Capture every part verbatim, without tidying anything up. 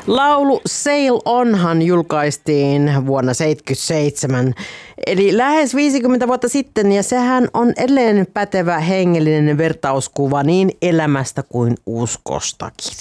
Laulu Sail Onhan julkaistiin vuonna seitsemänkymmentäseitsemän, eli lähes viisikymmentä vuotta sitten, ja sehän on edelleen pätevä hengellinen vertauskuva niin elämästä kuin uskostakin.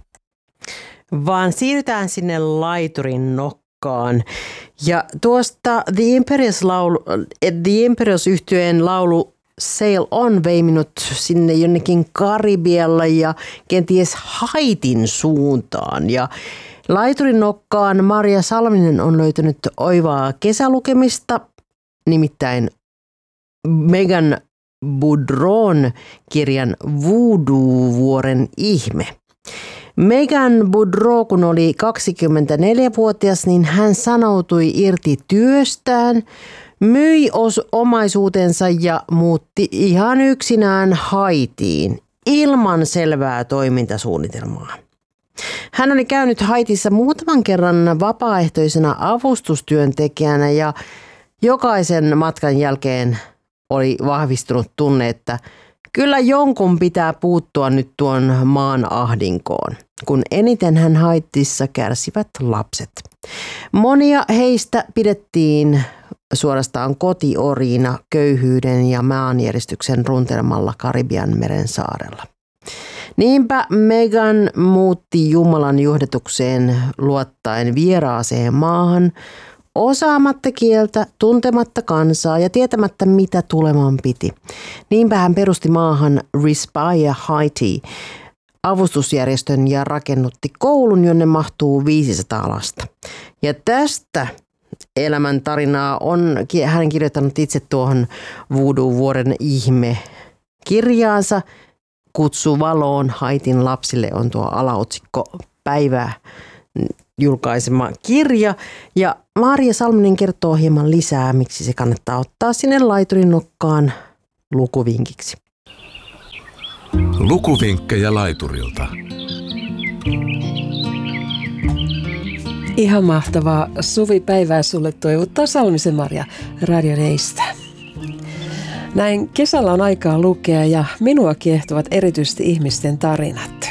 Vaan siirrytään sinne laiturin nokkaan. Ja tuosta The Imperials, laulu, The Imperials -yhtyeen laulu Sail On vei minut sinne jonnekin Karibialla ja kenties Haitin suuntaan. Ja laiturin nokkaan Maria Salminen on löytänyt oivaa kesälukemista, nimittäin Megan Boudreaun kirjan Voodoo-vuoren ihme. Megan Boudreau, kun oli kaksikymmentäneljävuotias, niin hän sanoutui irti työstään, myi omaisuutensa ja muutti ihan yksinään Haitiin ilman selvää toimintasuunnitelmaa. Hän oli käynyt Haitissa muutaman kerran vapaaehtoisena avustustyöntekijänä ja jokaisen matkan jälkeen oli vahvistunut tunne, että kyllä jonkun pitää puuttua nyt tuon maan ahdinkoon, kun eniten hän Haitissa kärsivät lapset. Monia heistä pidettiin suorastaan kotioriina köyhyyden ja maanjäristyksen runtelmalla Karibian meren saarella. Niinpä Megan muutti Jumalan johdatukseen luottaen vieraaseen maahan, osaamatta kieltä, tuntematta kansaa ja tietämättä mitä tuleman piti. Niinpä hän perusti maahan Respire Haiti avustusjärjestön ja rakennutti koulun, jonne mahtuu viisisataa lasta. Ja tästä elämän tarinaa on hän kirjoittanut itse tuohon Voodoo-vuoren ihme kirjaansa. Kutsu valoon Haitin lapsille on tuo alaotsikko päivää julkaisema kirja. Ja Maria Salminen kertoo hieman lisää, miksi se kannattaa ottaa sinne laiturin nokkaan lukuvinkiksi. Lukuvinkkejä laiturilta. Ihan mahtavaa suvipäivää sulle toivottaa Salmisen Maria Radio Daystä. Näin kesällä on aikaa lukea ja minua kiehtovat erityisesti ihmisten tarinat.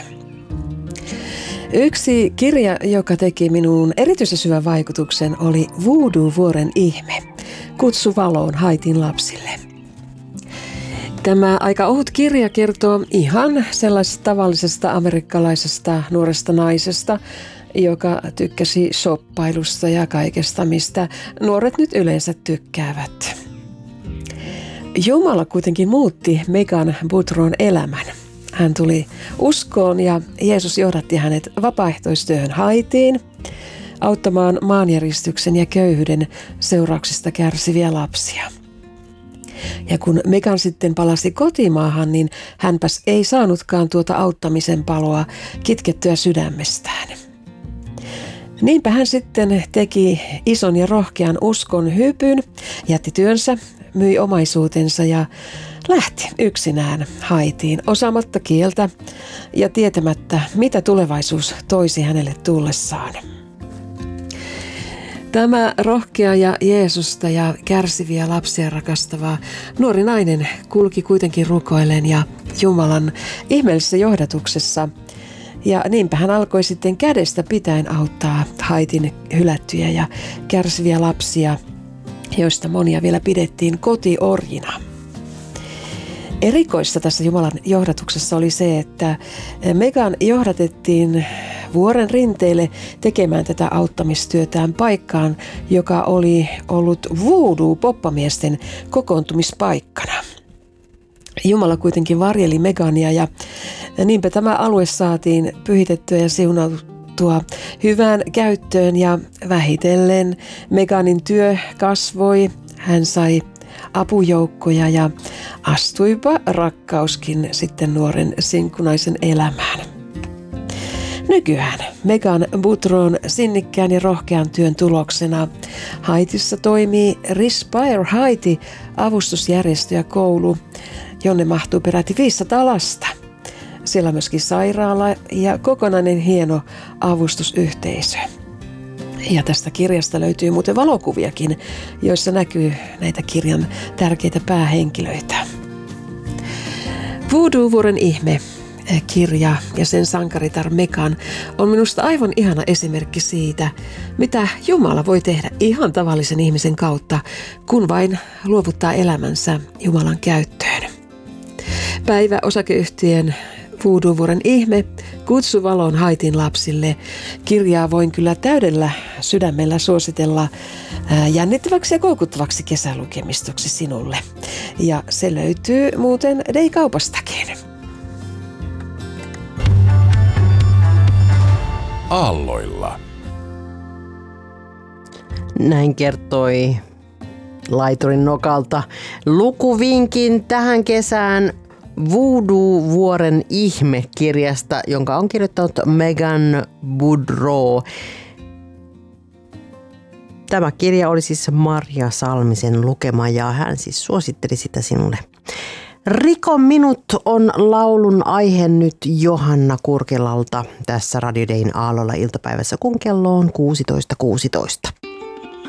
Yksi kirja, joka teki minuun erityisen syvän vaikutuksen, oli Voodoo-vuoren ihme. Kutsu valoon Haitin lapsille. Tämä aika ohut kirja kertoo ihan sellaisesta tavallisesta amerikkalaisesta nuoresta naisesta, joka tykkäsi shoppailusta ja kaikesta, mistä nuoret nyt yleensä tykkäävät. Jumala kuitenkin muutti Megan Boudreaun elämän. Hän tuli uskoon ja Jeesus johdatti hänet vapaaehtoistyöhön Haitiin auttamaan maanjäristyksen ja köyhyyden seurauksista kärsiviä lapsia. Ja kun Megan sitten palasi kotimaahan, niin hänpäs ei saanutkaan tuota auttamisen paloa kitkettyä sydämestään. Niinpä hän sitten teki ison ja rohkean uskon hypyn, jätti työnsä, myi omaisuutensa ja lähti yksinään Haitiin osaamatta kieltä ja tietämättä, mitä tulevaisuus toisi hänelle tullessaan. Tämä rohkea ja Jeesusta ja kärsiviä lapsia rakastava nuori nainen kulki kuitenkin rukoillen ja Jumalan ihmeellisessä johdatuksessa. Ja niinpä hän alkoi sitten kädestä pitäen auttaa Haitin hylättyjä ja kärsiviä lapsia, joista monia vielä pidettiin kotiorjina. Erikoista tässä Jumalan johdatuksessa oli se, että Megan johdatettiin vuoren rinteille tekemään tätä auttamistyötään paikkaan, joka oli ollut voodoo-poppamiesten kokoontumispaikkana. Jumala kuitenkin varjeli Megania ja niinpä tämä alue saatiin pyhitettyä ja siunattua hyvään käyttöön ja vähitellen Meganin työ kasvoi. Hän sai apujoukkoja ja astuipa rakkauskin sitten nuoren sinkkunaisen elämään. Nykyään Megan Boudreaun sinnikkään ja rohkean työn tuloksena Haitissa toimii Respire Haiti avustusjärjestö ja koulu, jonne mahtuu peräti viisisataa lasta. Siellä on myöskin sairaala ja kokonainen hieno avustusyhteisö. Ja tästä kirjasta löytyy muuten valokuviakin, joissa näkyy näitä kirjan tärkeitä päähenkilöitä. Voodoo-vuoren ihme kirja ja sen sankaritar Megan on minusta aivan ihana esimerkki siitä, mitä Jumala voi tehdä ihan tavallisen ihmisen kautta, kun vain luovuttaa elämänsä Jumalan käyttöön. Päivä osakeyhtiön Voodoo-vuoren ihme, Kutsu valoon Haitin lapsille. Kirjaa voin kyllä täydellä sydämellä suositella jännittäväksi ja koukuttavaksi kesälukemistoksi sinulle. Ja se löytyy muuten Day-kaupastakin. Aalloilla. Näin kertoi laiturin nokalta lukuvinkin tähän kesään Voodoo-vuoren ihme-kirjasta, jonka on kirjoittanut Megan Boudreau. Tämä kirja oli siis Marja Salmisen lukema ja hän siis suositteli sitä sinulle. Rikon minut on laulun aihe nyt Johanna Kurkelalta tässä Radio Dayn Aalloilla iltapäivässä, kun kello on kuusitoista kuusitoista.